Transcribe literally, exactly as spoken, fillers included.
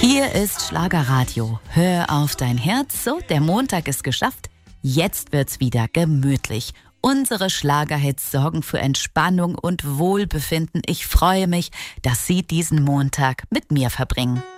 Hier ist Schlagerradio. Hör auf dein Herz. So, der Montag ist geschafft. Jetzt wird's wieder gemütlich. Unsere Schlagerhits sorgen für Entspannung und Wohlbefinden. Ich freue mich, dass Sie diesen Montag mit mir verbringen.